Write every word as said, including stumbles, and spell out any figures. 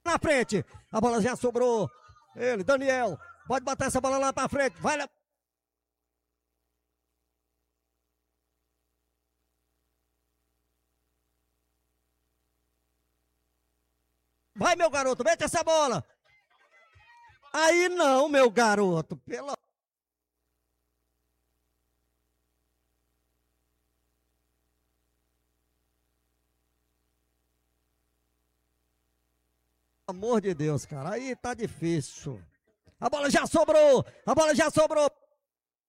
na frente. A bola já sobrou. Ele, Daniel. Pode botar essa bola lá pra frente. Vai lá. Vai, meu garoto, mete essa bola. Aí não, meu garoto. Pelo amor de Deus, cara. Aí tá difícil. A bola já sobrou. A bola já sobrou.